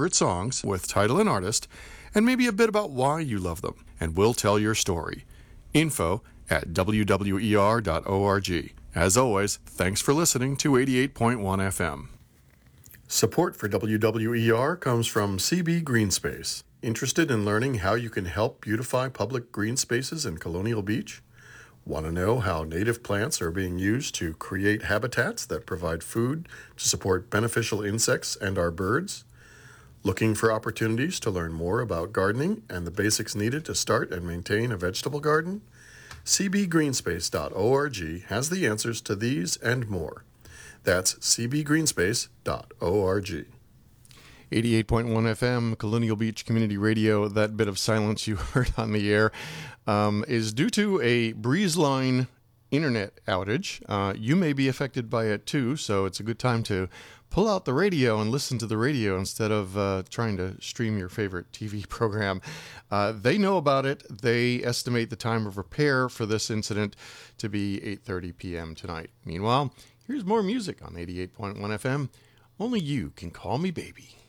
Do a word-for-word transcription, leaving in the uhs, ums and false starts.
favorite songs with title and artist, and maybe a bit about why you love them, and we'll tell your story. Info at w w e r dot org. As always, thanks for listening to eighty-eight point one F M. Support for W W E R comes from C B Greenspace. Interested in learning how you can help beautify public green spaces in Colonial Beach? Want to know how native plants are being used to create habitats that provide food to support beneficial insects and our birds? Looking for opportunities to learn more about gardening and the basics needed to start and maintain a vegetable garden? c b greenspace dot org has the answers to these and more. That's c b greenspace dot org. eighty-eight point one F M, Colonial Beach Community Radio. That bit of silence you heard on the air um, is due to a BreezeLine internet outage. Uh, you may be affected by it too, so it's a good time to pull out the radio and listen to the radio instead of uh, trying to stream your favorite T V program. Uh, they know about it. They estimate the time of repair for this incident to be eight thirty p.m. tonight. Meanwhile, here's more music on eighty-eight point one F M. Only You Can Call Me Baby.